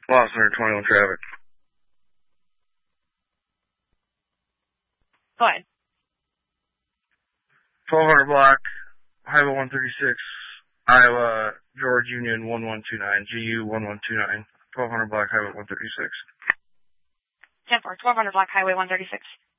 Lost 121 traffic. Go ahead. 1200 block, Highway 136, Iowa, George Union 1129, GU 1129, 1200 block, Highway 136. 10-4, 1200 block, Highway 136.